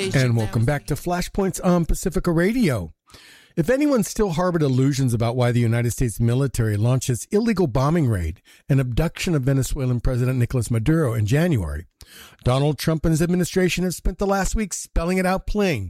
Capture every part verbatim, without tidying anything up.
And welcome back to Flashpoints on Pacifica Radio. If anyone still harbored illusions about why the United States military launched its illegal bombing raid and abduction of Venezuelan President Nicolas Maduro in January, Donald Trump and his administration have spent the last week spelling it out plain.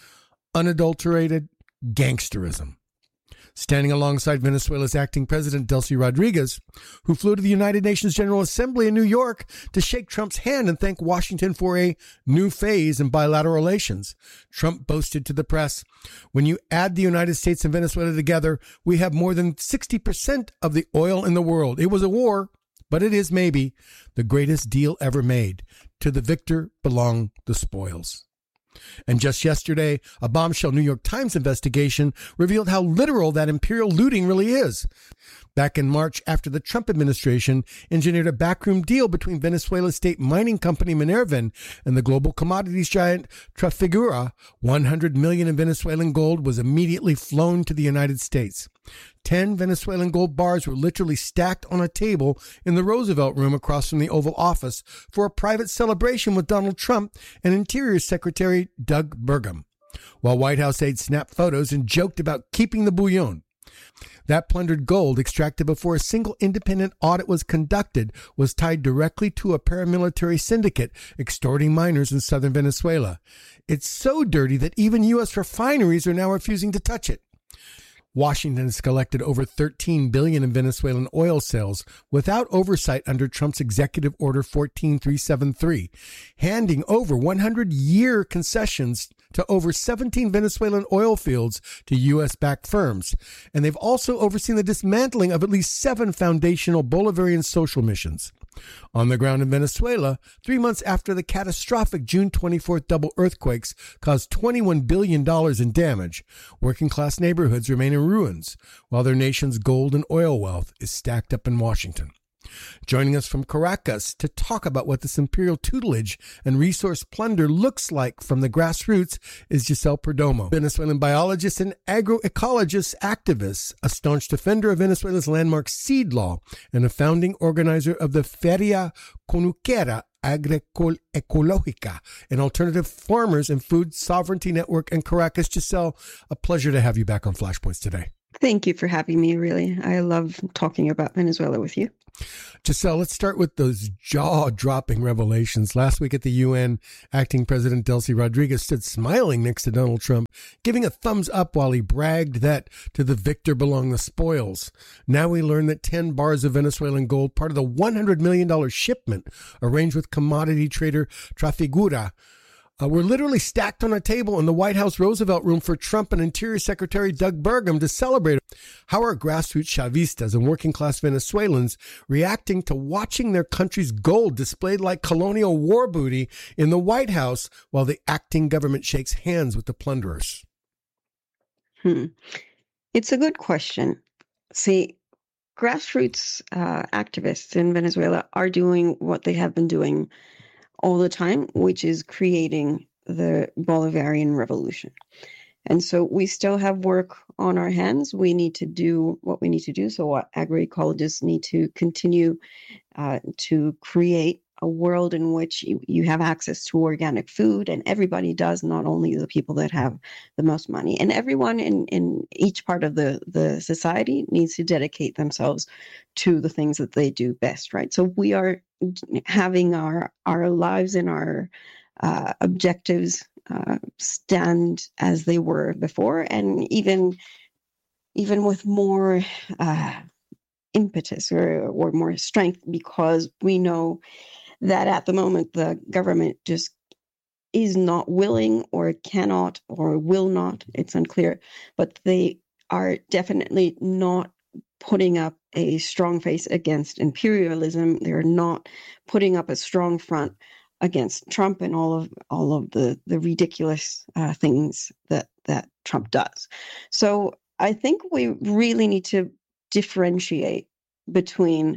Unadulterated gangsterism. Standing alongside Venezuela's acting president, Delcy Rodriguez, who flew to the United Nations General Assembly in New York to shake Trump's hand and thank Washington for a new phase in bilateral relations. Trump boasted to the press, "When you add the United States and Venezuela together, we have more than sixty percent of the oil in the world. It was a war, but it is maybe the greatest deal ever made. To the victor belong the spoils." And just yesterday, a bombshell New York Times investigation revealed how literal that imperial looting really is. Back in March, after the Trump administration engineered a backroom deal between Venezuela's state mining company Minervan and the global commodities giant Trafigura, one hundred million dollars in Venezuelan gold was immediately flown to the United States. Ten Venezuelan gold bars were literally stacked on a table in the Roosevelt Room across from the Oval Office for a private celebration with Donald Trump and Interior Secretary Doug Burgum, while White House aides snapped photos and joked about keeping the bullion. That plundered gold, extracted before a single independent audit was conducted, was tied directly to a paramilitary syndicate extorting miners in southern Venezuela. It's so dirty that even U S refineries are now refusing to touch it. Washington has collected over thirteen billion dollars in Venezuelan oil sales without oversight under Trump's Executive Order fourteen three seventy-three, handing over one hundred year concessions to over seventeen Venezuelan oil fields to U S-backed firms. And they've also overseen the dismantling of at least seven foundational Bolivarian social missions. On the ground in Venezuela, three months after the catastrophic June twenty-fourth double earthquakes caused twenty-one billion dollars in damage, working-class neighborhoods remain in ruins, while their nation's gold and oil wealth is stacked up in Washington. Joining us from Caracas to talk about what this imperial tutelage and resource plunder looks like from the grassroots is Giselle Perdomo, Venezuelan biologist and agroecologist activist, a staunch defender of Venezuela's landmark seed law, and a founding organizer of the Feria Conuquera Agroecológica, an alternative farmers and food sovereignty network in Caracas. Giselle, a pleasure to have you back on Flashpoints today. Thank you for having me, really. I love talking about Venezuela with you. Giselle, let's start with those jaw-dropping revelations. Last week at the U N, acting President Delcy Rodriguez stood smiling next to Donald Trump, giving a thumbs up while he bragged that to the victor belong the spoils. Now we learn that ten bars of Venezuelan gold, part of the one hundred million dollars shipment arranged with commodity trader Trafigura, Uh, were literally stacked on a table in the White House Roosevelt Room for Trump and Interior Secretary Doug Burgum to celebrate. How are grassroots Chavistas and working-class Venezuelans reacting to watching their country's gold displayed like colonial war booty in the White House while the acting government shakes hands with the plunderers? Hmm. It's a good question. See, grassroots uh, activists in Venezuela are doing what they have been doing all the time, which is creating the Bolivarian revolution. And so we still have work on our hands. We need to do what we need to do. So what agroecologists need to continue uh, to create a world in which you, you have access to organic food, and everybody does, not only the people that have the most money. And everyone in, in each part of the, the society needs to dedicate themselves to the things that they do best, right? So we are having our, our lives and our uh, objectives uh, stand as they were before, and even, even with more uh, impetus or, or more strength, because we know that at the moment the government just is not willing or cannot or will not, it's unclear, but they are definitely not putting up a strong face against imperialism. They're not putting up a strong front against Trump and all of all of the the ridiculous uh, things that that Trump does. So I think we really need to differentiate between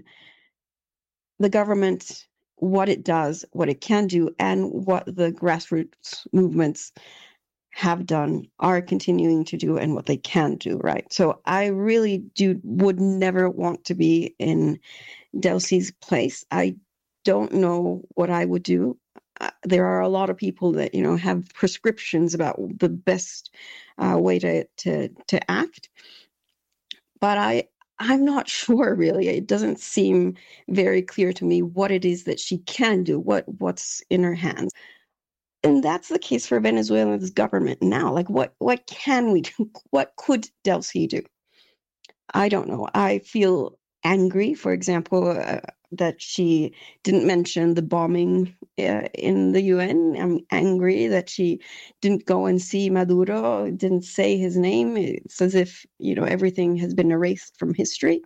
the government, what it does, what it can do, and what the grassroots movements have done, are continuing to do, and what they can do, right? So I really do would never want to be in Delcy's place. I don't know what I would do. uh, there are a lot of people that, you know, have prescriptions about the best uh, way to, to, to act. But I, I'm not sure, really. It doesn't seem very clear to me what it is that she can do, what what's in her hands. And that's the case for Venezuela's government now. Like, what what can we do? What could Delcy do? I don't know. I feel angry, for example, uh, that she didn't mention the bombing uh, in the U N. I'm angry that she didn't go and see Maduro, didn't say his name. It's as if, you know, everything has been erased from history.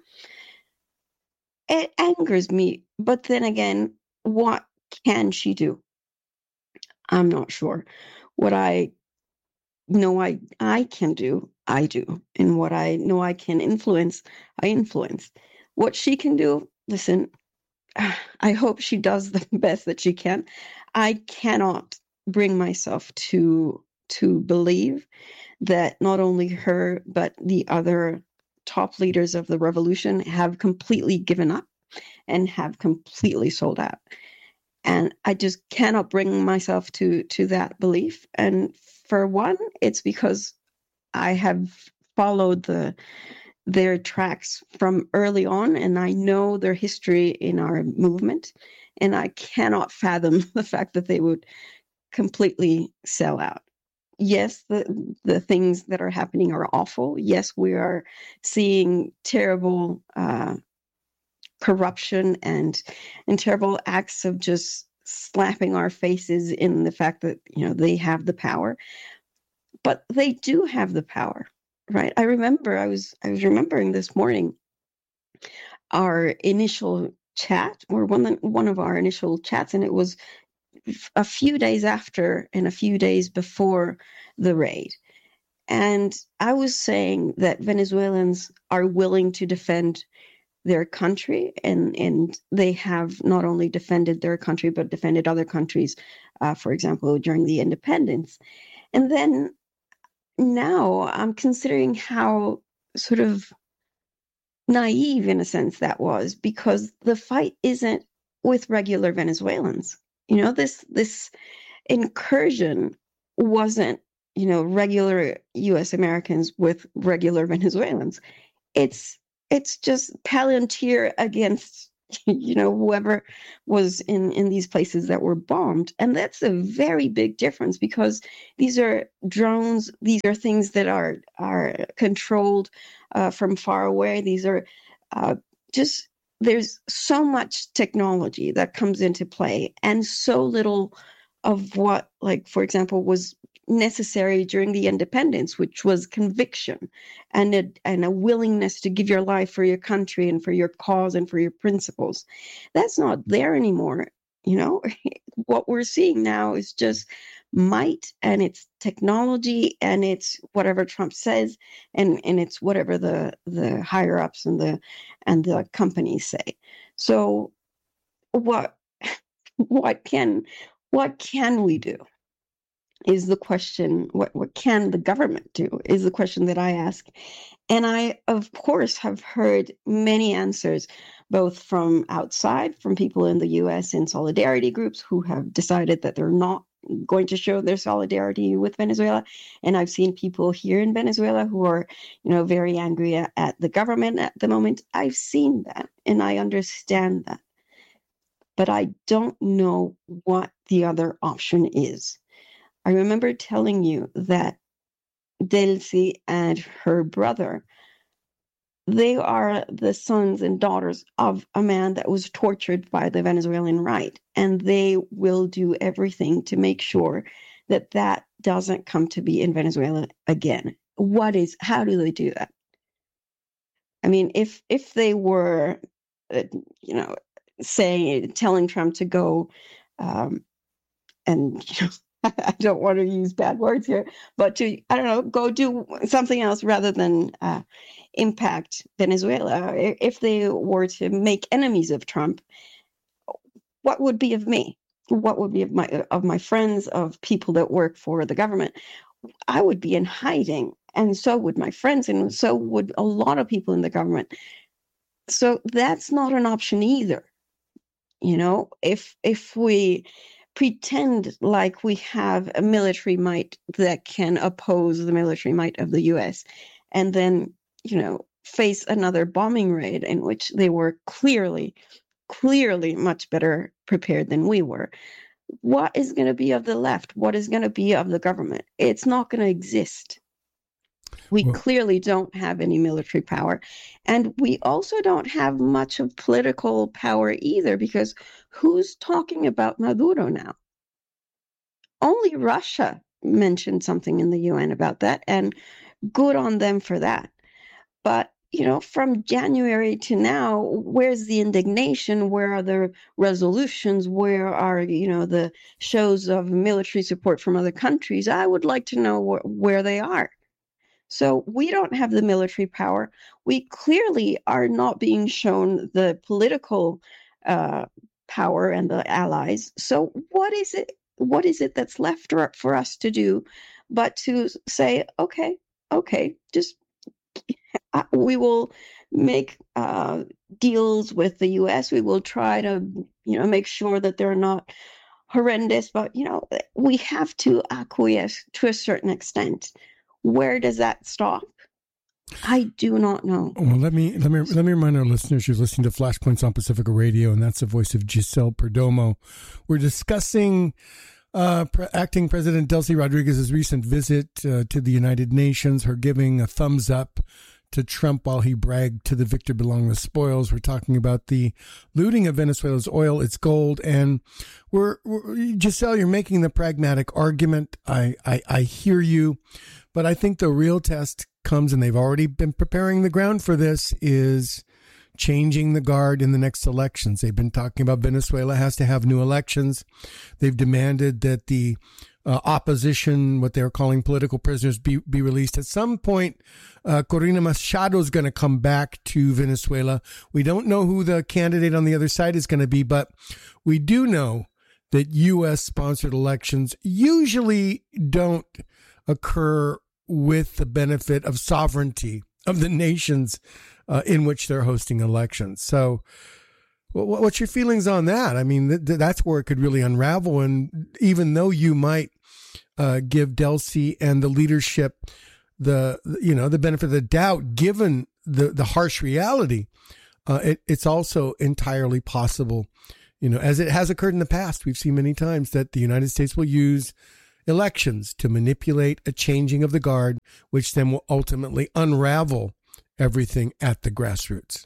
It angers me. But then again, what can she do? I'm not sure. What I know I, I can do, I do. And what I know I can influence, I influence. What she can do, listen, I hope she does the best that she can. I cannot bring myself to to believe that not only her, but the other top leaders of the revolution have completely given up and have completely sold out. And I just cannot bring myself to to that belief. And for one, it's because I have followed the their tracks from early on, and I know their history in our movement, and I cannot fathom the fact that they would completely sell out. Yes, the the things that are happening are awful. Yes, we are seeing terrible uh, corruption and and terrible acts of just slapping our faces in the fact that, you know, they have the power. But they do have the power, right? I remember I was I was remembering this morning our initial chat, or one one of our initial chats, and it was a few days after and a few days before the raid. And I was saying that Venezuelans are willing to defend their country, and and they have not only defended their country but defended other countries, uh, for example, during the independence. And then now I'm considering how sort of naive, in a sense, that was, because the fight isn't with regular Venezuelans. You know, this this incursion wasn't, you know, regular U S Americans with regular Venezuelans. It's it's just Palantir against, you know, whoever was in, in these places that were bombed. And that's a very big difference, because these are drones. These are things that are, are controlled uh, from far away. These are uh, just, there's so much technology that comes into play, and so little of what, like, for example, was necessary during the independence, which was conviction and a, and a willingness to give your life for your country and for your cause and for your principles. That's not there anymore. You know, what we're seeing now is just might, and it's technology, and it's whatever Trump says, and, and it's whatever the, the higher ups and the and the companies say. So what what can what can we do? Is the question. What, what can the government do is the question that I ask. And I, of course, have heard many answers, both from outside, from people in the U S in solidarity groups who have decided that they're not going to show their solidarity with Venezuela. And I've seen people here in Venezuela who are, you know, very angry at, at the government at the moment. I've seen that, and I understand that. But I don't know what the other option is. I remember telling you that Delcy and her brother, they are the sons and daughters of a man that was tortured by the Venezuelan right, and they will do everything to make sure that that doesn't come to be in Venezuela again. What is, how do they do that? I mean, if if they were, uh, you know, saying, telling Trump to go um, and, you know, I don't want to use bad words here, but to, I don't know, go do something else rather than uh, impact Venezuela. If they were to make enemies of Trump, what would be of me? What would be of my of my friends, of people that work for the government? I would be in hiding, and so would my friends, and so would a lot of people in the government. So that's not an option either. You know, if if we pretend like we have a military might that can oppose the military might of the U S, and then, you know, face another bombing raid in which they were clearly, clearly much better prepared than we were. What is going to be of the left? What is going to be of the government? It's not going to exist. We well, clearly don't have any military power. And we also don't have much of political power either, because who's talking about Maduro now? Only Russia mentioned something in the U N about that, and good on them for that. But, you know, from January to now, where's the indignation? Where are the resolutions? Where are, you know, the shows of military support from other countries? I would like to know wh- where they are. So we don't have the military power. We clearly are not being shown the political uh, power and the allies. So what is it? What is it that's left for us to do, but to say, okay, okay, just we will make uh, deals with the U S. We will try to, you know, make sure that they're not horrendous. But, you know, we have to acquiesce to a certain extent. Where does that stop? I do not know. Well, let me let me let me remind our listeners you're listening to Flashpoints on Pacifica Radio, and that's the voice of Giselle Perdomo. We're discussing uh, acting President Delcy Rodriguez's recent visit uh, to the United Nations, her giving a thumbs up to Trump while he bragged to the victor belong the spoils. We're talking about the looting of Venezuela's oil, its gold, and we're, we're Giselle, you're making the pragmatic argument. I, I I hear you, but I think the real test comes, and they've already been preparing the ground for this, is changing the guard in the next elections. They've been talking about Venezuela has to have new elections. They've demanded that the uh, opposition, what they're calling political prisoners, be, be released. At some point, uh, Corina Machado is going to come back to Venezuela. We don't know who the candidate on the other side is going to be, but we do know that U S-sponsored elections usually don't occur with the benefit of sovereignty of the nations uh, in which they're hosting elections. So well, what's your feelings on that? I mean, th- that's where it could really unravel. And even though you might uh, give Delcy and the leadership the, you know, the benefit of the doubt, given the, the harsh reality, uh, it, it's also entirely possible, you know, as it has occurred in the past. We've seen many times that the United States will use elections to manipulate a changing of the guard, which then will ultimately unravel everything at the grassroots.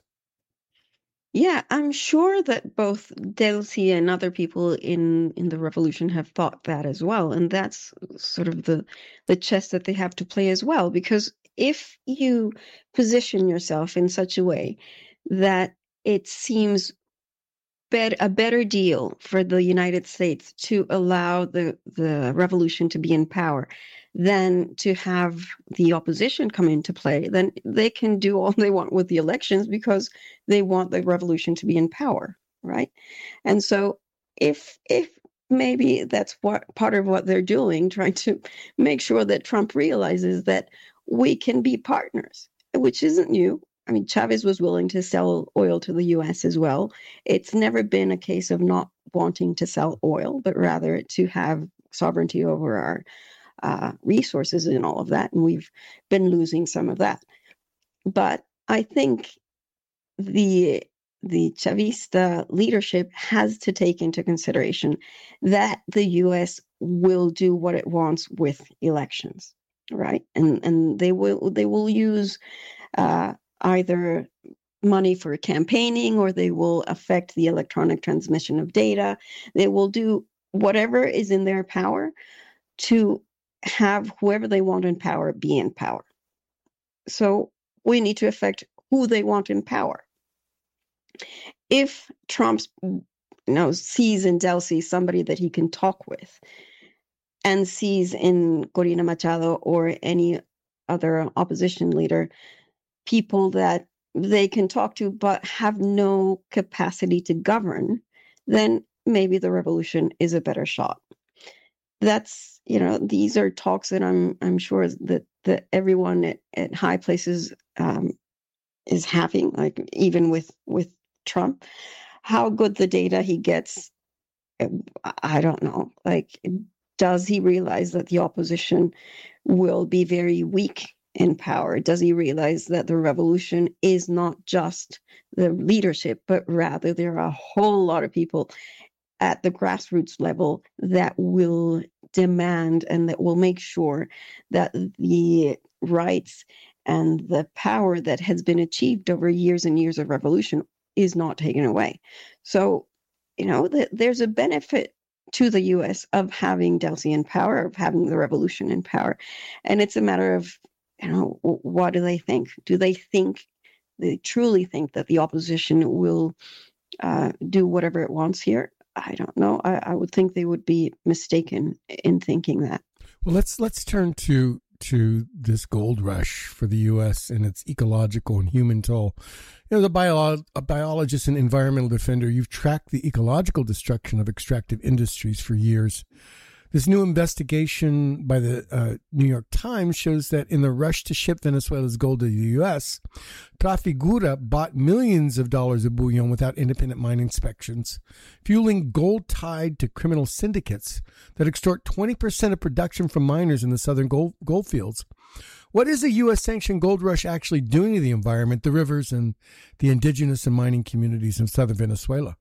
Yeah, I'm sure that both Delcy and other people in, in the revolution have thought that as well. And that's sort of the, the chess that they have to play as well. Because if you position yourself in such a way that it seems bet- a better deal for the United States to allow the, the revolution to be in power than to have the opposition come into play, then they can do all they want with the elections because they want the revolution to be in power, right? And so if if maybe that's what part of what they're doing, trying to make sure that Trump realizes that we can be partners, which isn't new. I mean, Chavez was willing to sell oil to the U S as well. It's never been a case of not wanting to sell oil, but rather to have sovereignty over our Uh, resources and all of that, and we've been losing some of that. But I think the the Chavista leadership has to take into consideration that the U S will do what it wants with elections, right? And and they will they will use uh, either money for campaigning, or they will affect the electronic transmission of data. They will do whatever is in their power to have whoever they want in power be in power. So we need to affect who they want in power. If Trump, you know, sees in Delcy somebody that he can talk with, and sees in Corina Machado or any other opposition leader people that they can talk to but have no capacity to govern, then maybe the revolution is a better shot. That's, you know, these are talks that I'm I'm sure that, that everyone at, at high places um, is having, like even with, with Trump. How good the data he gets I don't know. Like, does he realize that the opposition will be very weak in power? Does he realize that the revolution is not just the leadership, but rather there are a whole lot of people at the grassroots level that will demand and that will make sure that the rights and the power that has been achieved over years and years of revolution is not taken away? So, you know, th- there's a benefit to the U S of having Delcy in power, of having the revolution in power. And it's a matter of, you know, what do they think? Do they think, they truly think that the opposition will uh, do whatever it wants here? I don't know. I, I would think they would be mistaken in thinking that. Well, let's let's turn to to this gold rush for the U S and its ecological and human toll. You know, the bio, a biologist and environmental defender, you've tracked the ecological destruction of extractive industries for years. This new investigation by the uh, New York Times shows that in the rush to ship Venezuela's gold to the U S, Trafigura bought millions of dollars of bullion without independent mine inspections, fueling gold tied to criminal syndicates that extort twenty percent of production from miners in the southern gold, gold fields. What is the U S sanctioned gold rush actually doing to the environment, the rivers, and the indigenous and mining communities in southern Venezuela?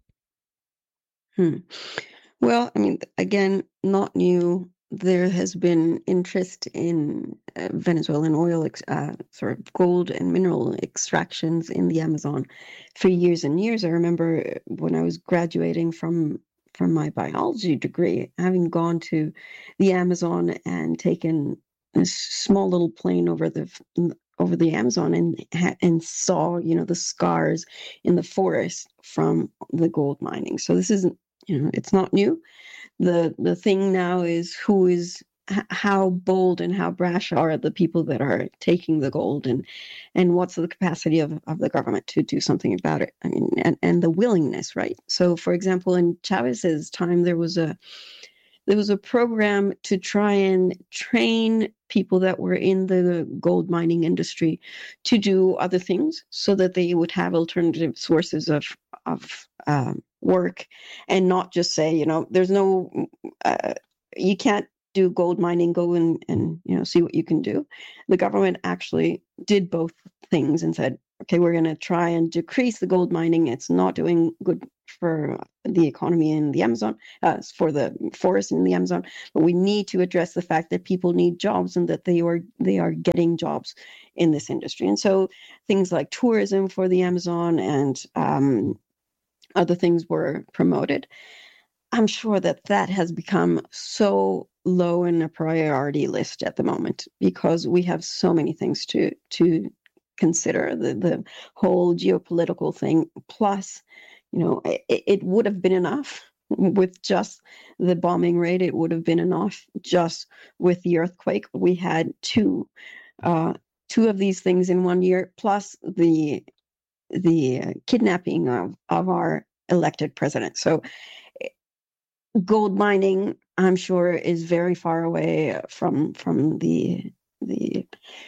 Hmm. Well, I mean, again, not new. There has been interest in uh, Venezuelan oil, ex- uh, sort of gold and mineral extractions in the Amazon for years and years. I remember when I was graduating from from my biology degree, having gone to the Amazon and taken a small little plane over the over the Amazon and and saw, you know, the scars in the forest from the gold mining. So this isn't, you know, it's not new. The the thing now is who is h- how bold and how brash are the people that are taking the gold, and and what's the capacity of, of the government to do something about it. I mean, and, and the willingness, right? So, for example, in Chavez's time, there was a there was a program to try and train people that were in the gold mining industry to do other things so that they would have alternative sources of of um, work, and not just say, you know, there's no, uh, you can't do gold mining, go and, and, you know, see what you can do. The government actually did both things and said, okay, we're going to try and decrease the gold mining. It's not doing good for the economy in the Amazon, uh, for the forest in the Amazon, but we need to address the fact that people need jobs and that they are they are getting jobs in this industry. And so things like tourism for the Amazon and um, other things were promoted. I'm sure that that has become so low in a priority list at the moment because we have so many things to to consider, the the whole geopolitical thing. Plus, you know, it, it would have been enough with just the bombing raid. It would have been enough just with the earthquake. We had two uh, two of these things in one year, plus the the kidnapping of, of our elected president. So gold mining, I'm sure, is very far away from from the the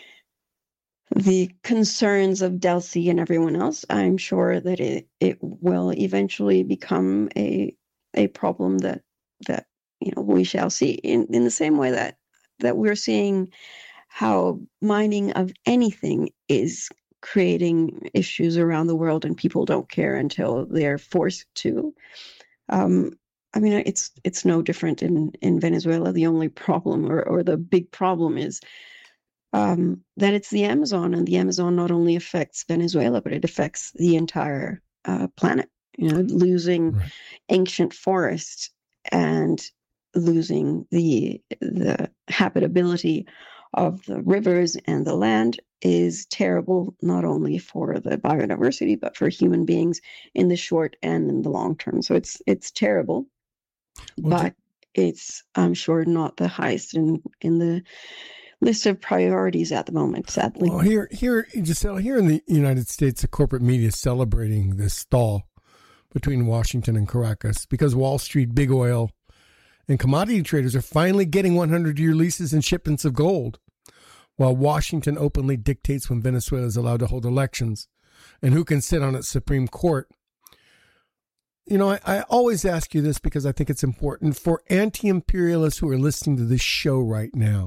the concerns of Delcy and everyone else. I'm sure that it, it will eventually become a a problem that that you know we shall see, in, in the same way that that we're seeing how mining of anything is creating issues around the world and people don't care until they're forced to. Um, I mean, it's it's no different in, in Venezuela. The only problem, or, or the big problem, is um, that it's the Amazon, and the Amazon not only affects Venezuela, but it affects the entire uh, planet. You know, losing right. ancient forests and losing the the habitability of the rivers and the land is terrible, not only for the biodiversity, but for human beings in the short and in the long term. So it's it's terrible, well, but it's, I'm sure, not the highest in, in the list of priorities at the moment, sadly. Well, here, here, Giselle, here in the United States, the corporate media is celebrating this stall between Washington and Caracas because Wall Street, big oil, and commodity traders are finally getting hundred-year leases and shipments of gold, while Washington openly dictates when Venezuela is allowed to hold elections and who can sit on its Supreme Court. you know, I, I always ask you this because I think it's important for anti-imperialists who are listening to this show right now,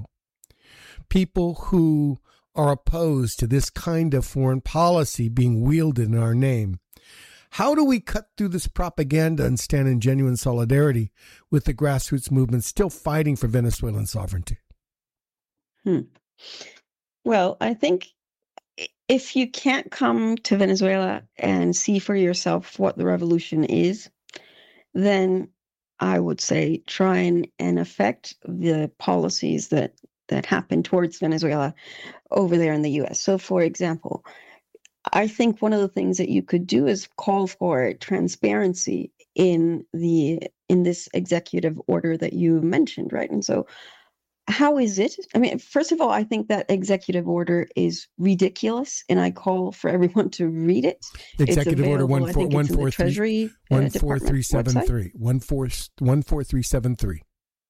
people who are opposed to this kind of foreign policy being wielded in our name. How do we cut through this propaganda and stand in genuine solidarity with the grassroots movement still fighting for Venezuelan sovereignty? Hmm. Well, I think if you can't come to Venezuela and see for yourself what the revolution is, then I would say try and, and affect the policies that, that happen towards Venezuela over there in the U S. So, for example, I think one of the things that you could do is call for transparency in the in this executive order that you mentioned, right? And so how is it? I mean, first of all, I think that executive order is ridiculous, and I call for everyone to read it. Executive order one four one four three one four three seven three one four one four three seven three.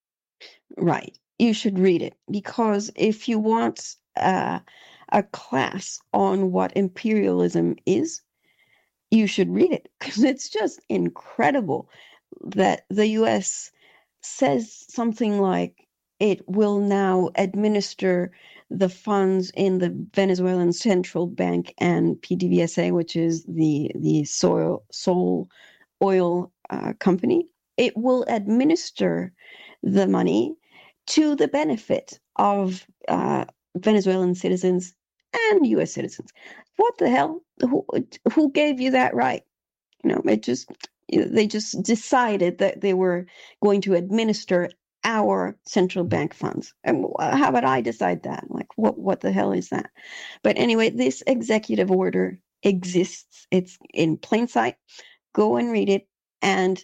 Right, you should read it, because if you want uh, a class on what imperialism is, you should read it, because it's just incredible that the U S says something like it will now administer the funds in the Venezuelan Central Bank and P D V S A, which is the the soil Sol oil uh, company. It will administer the money to the benefit of uh, Venezuelan citizens and U S citizens. What the hell? Who who gave you that right? You know, it just they just decided that they were going to administer our central bank funds. And how would I decide that? Like, what what the hell is that? But anyway, this executive order exists. It's in plain sight. Go and read it and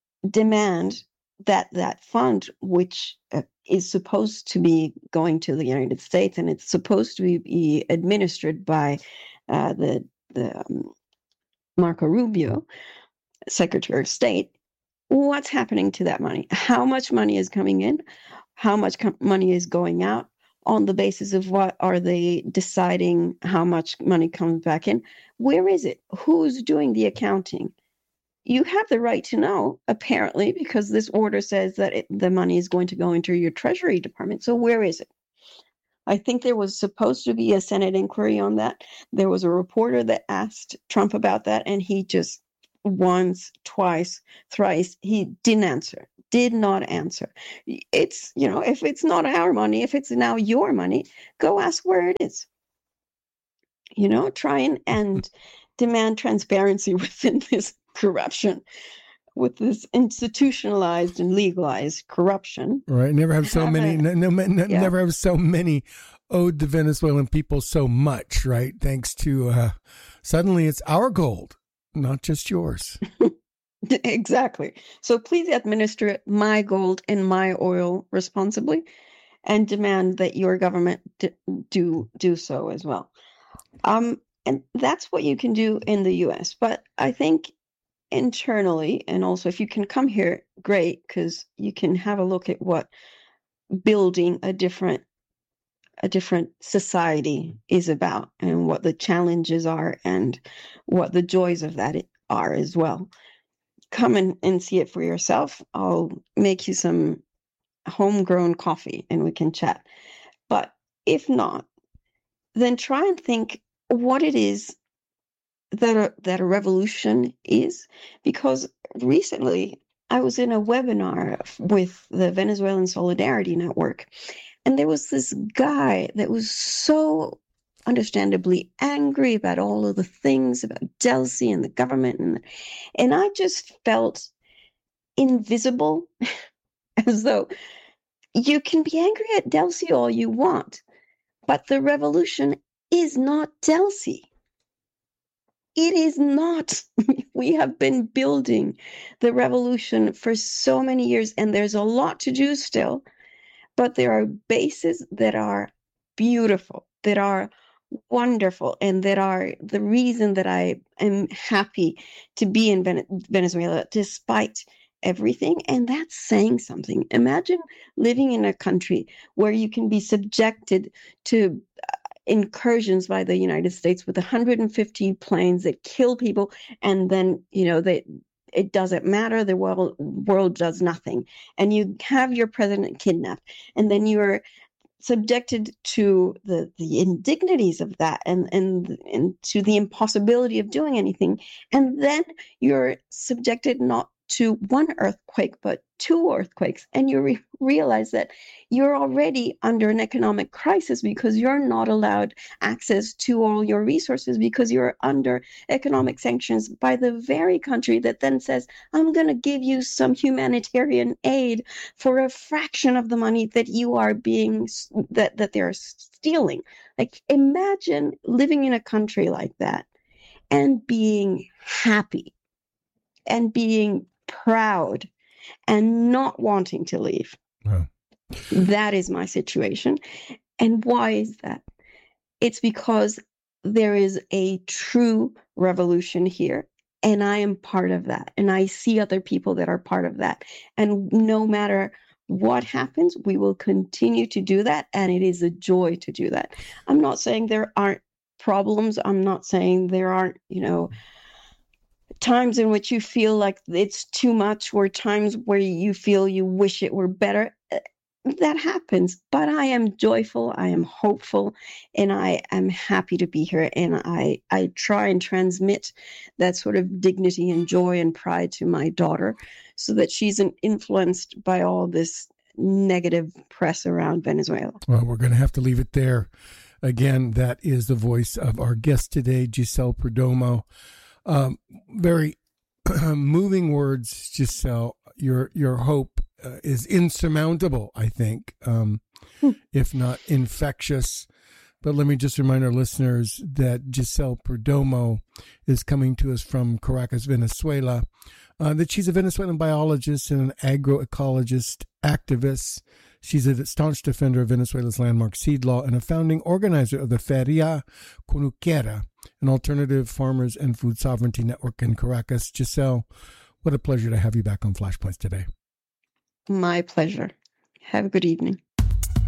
demand that that fund, which uh, is supposed to be going to the United States, and it's supposed to be, be administered by uh, the the um, Marco Rubio, Secretary of State. What's happening to that money? How much money is coming in? How much com- money is going out? On the basis of what are they deciding how much money comes back in? Where is it? Who's doing the accounting? You have the right to know, apparently, because this order says that it, the money is going to go into your Treasury Department. So where is it? I think there was supposed to be a Senate inquiry on that. There was a reporter that asked Trump about that, and he just once, twice, thrice, he didn't answer, did not answer. It's, you know, if it's not our money, if it's now your money, go ask where it is. You know, try and, and demand transparency within this corruption, with this institutionalized and legalized corruption. Right. Never have so have many, a, no, no, no, yeah. never have so many owed the Venezuelan people so much, right? Thanks to, uh, suddenly it's our gold, not just yours. Exactly. So please administer my gold and my oil responsibly, and demand that your government d- do do so as well. Um, and that's what you can do in the U S. But I think internally, and also if you can come here, great, because you can have a look at what building a different a different society is about, and what the challenges are, and what the joys of that are as well. Come and, and see it for yourself. I'll make you some homegrown coffee and we can chat. But if not, then try and think what it is that a, that a revolution is. Because recently I was in a webinar with the Venezuelan Solidarity Network, and there was this guy that was so understandably angry about all of the things about Delcy and the government. And, and I just felt invisible, as though you can be angry at Delcy all you want, but the revolution is not Delcy. It is not. We have been building the revolution for so many years, and there's a lot to do still. But there are bases that are beautiful, that are wonderful, and that are the reason that I am happy to be in Venezuela despite everything. And that's saying something. Imagine living in a country where you can be subjected to incursions by the United States with one hundred fifty planes that kill people, and then, you know, they it doesn't matter. The world world does nothing, and you have your president kidnapped, and then you're subjected to the the indignities of that, and and and to the impossibility of doing anything, and then you're subjected not to one earthquake but two earthquakes, and you re- realize that you're already under an economic crisis because you're not allowed access to all your resources because you're under economic sanctions by the very country that then says, I'm going to give you some humanitarian aid for a fraction of the money that you are being that that they're stealing. Like, imagine living in a country like that and being happy and being proud and not wanting to leave. Wow. That is my situation. And why is that? It's because there is a true revolution here, and I am part of that. And I see other people that are part of that. And no matter what happens, we will continue to do that. And it is a joy to do that. I'm not saying there aren't problems. I'm not saying there aren't, you know, times in which you feel like it's too much, or times where you feel you wish it were better. That happens, but I am joyful, I am hopeful, and I am happy to be here. And I, I try and transmit that sort of dignity and joy and pride to my daughter so that she's influenced by all this negative press around Venezuela. Well, we're going to have to leave it there. Again, that is the voice of our guest today, Giselle Perdomo. Um, very moving words, Giselle. Your your hope uh, is insurmountable, I think, um, hmm. if not infectious. But let me just remind our listeners that Giselle Perdomo is coming to us from Caracas, Venezuela, uh, that she's a Venezuelan biologist and an agroecologist activist. She's a staunch defender of Venezuela's landmark seed law and a founding organizer of the Feria Conuquera, an alternative farmers and food sovereignty network in Caracas. Giselle, what a pleasure to have you back on Flashpoints today. My pleasure. Have a good evening.